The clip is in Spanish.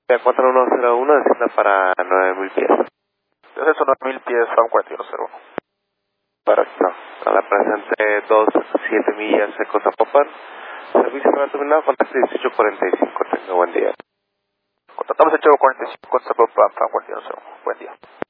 Vía 4101, descienda para 9000 pies. Descenso 9000 pies, Fan 4101. Correcto. A la presente 27 millas seco Zapopan. Servicio para terminado, contacto 1845. Tenga buen día. Contratamos el Chevro 45 con Zapopan, Fan 4101. Buen día.